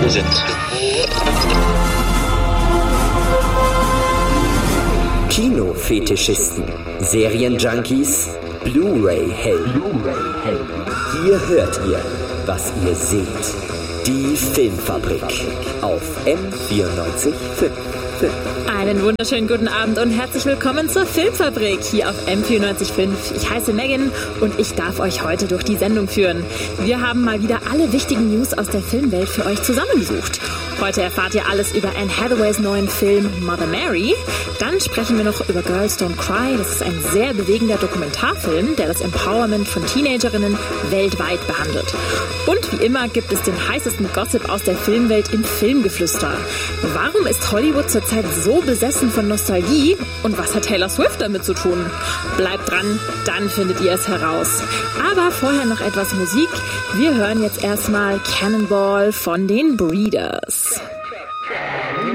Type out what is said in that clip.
sind. Kinofetischisten, Serienjunkies, Blu-ray-Helden. Hier hört ihr, was ihr seht. Die Filmfabrik auf M94.5. Einen wunderschönen guten Abend und herzlich willkommen zur Filmfabrik hier auf M94.5. Ich heiße Megan und ich darf euch heute durch die Sendung führen. Wir haben mal wieder alle wichtigen News aus der Filmwelt für euch zusammengesucht. Heute erfahrt ihr alles über Anne Hathaways neuen Film Mother Mary. Dann sprechen wir noch über Girls Don't Cry. Das ist ein sehr bewegender Dokumentarfilm, der das Empowerment von Teenagerinnen weltweit behandelt. Und wie immer gibt es den heißesten Gossip aus der Filmwelt im Filmgeflüster. Warum ist Hollywood zurzeit so besessen von Nostalgie? Und was hat Taylor Swift damit zu tun? Bleibt dran, dann findet ihr es heraus. Aber vorher noch etwas Musik. Wir hören jetzt erstmal Cannonball von den Breeders.